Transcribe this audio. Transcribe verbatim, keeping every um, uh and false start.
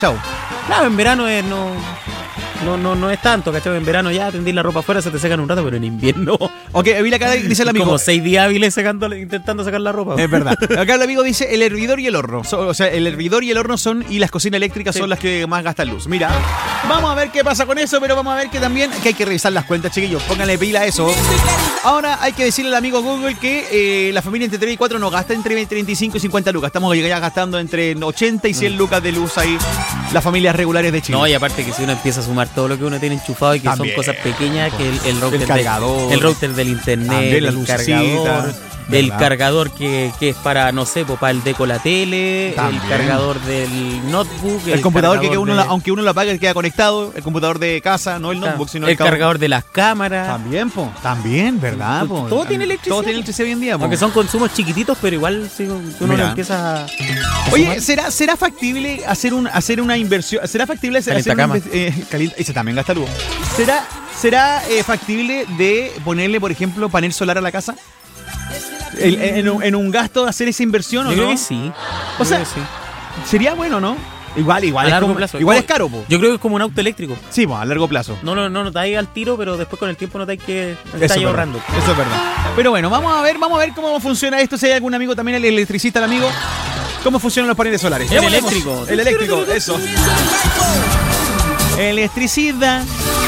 Chau. Claro, en verano es no, no, no, no es tanto, ¿cachai? En verano ya tendís la ropa afuera, se te secan un rato, pero en invierno. Ok, vi acá dice el amigo. Como seis días hábiles secando, intentando sacar la ropa. Es verdad. Acá el amigo dice el hervidor y el horno. So, o sea, el hervidor y el horno son, y las cocinas eléctricas sí. son las que más gastan luz. Mira, vamos a ver qué pasa con eso, pero vamos a ver que también que hay que revisar las cuentas, chiquillos. Pónganle pila a eso. Ahora hay que decirle al amigo Google que eh, la familia entre tres y cuatro nos gasta entre treinta y cinco y cincuenta lucas. Estamos ya gastando entre ochenta y cien lucas de luz ahí, las familias regulares de Chile. No, y aparte que si uno empieza a sumar todo lo que uno tiene enchufado y que también son cosas pequeñas, que el, el router, el cargador, de, el router del internet, el cargador, el cargador que, que es para, no sé, para el deco la tele, también. El cargador del notebook, el, el computador que uno, de... aunque uno lo apague, queda conectado, el computador de casa, no el claro. notebook, sino el, el cargador de las cámaras. También, po, también, ¿verdad? Po? Todo tiene electricidad. Todo tiene electricidad hoy en día, po. Aunque son consumos chiquititos, pero igual si uno Mira. lo empieza a... Oye, ¿será, ¿será factible hacer un hacer una inversión? ¿Será factible hacer, hacer una eh, calienta, ese también gasta luz? ¿Será, será eh, factible de ponerle, por ejemplo, panel solar a la casa? El, en, un, ¿En un gasto de hacer esa inversión o Yo no? Creo que sí. O sea, sí. sería bueno, ¿no? Igual, igual. A es largo como, plazo. Igual es, es caro, po. Yo creo que es como un auto eléctrico. Sí, pues, a largo plazo. No lo no, no, notáis al tiro, pero después con el tiempo notáis que está estáis ahorrando. Eso es verdad. Pero bueno, vamos a ver, vamos a ver cómo funciona esto. Si hay algún amigo también, el electricista, el amigo. ¿Cómo funcionan los paneles solares? El eléctrico. El eléctrico, eso. Electricidad.